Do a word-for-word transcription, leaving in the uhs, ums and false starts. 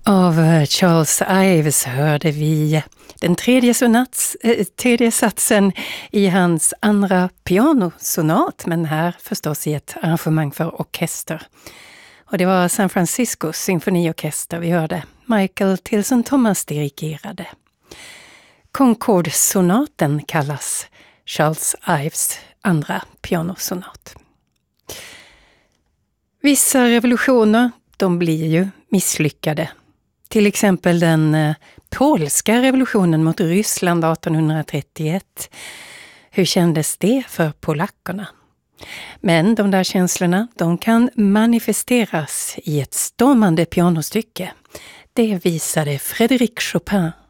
Av Charles Ives hörde vi den tredje, sonats, äh, tredje satsen i hans andra pianosonat, men här förstås i ett arrangemang för orkester. Och det var San Franciscos symfoniorkester vi hörde. Michael Tilson Thomas dirigerade. Concorde-sonaten kallas Charles Ives andra pianosonat. Vissa revolutioner, de blir ju misslyckade. Till exempel den eh, polska revolutionen mot Ryssland arton trettioett. Hur kändes det för polackerna? Men de där känslorna, de kan manifesteras i ett stormande pianostycke. Det visade Frédéric Chopin.